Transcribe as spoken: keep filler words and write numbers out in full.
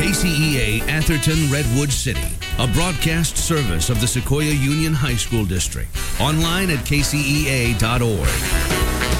K C E A Atherton Redwood City, a broadcast service of the Sequoia Union High School District. Online at K C E A dot org.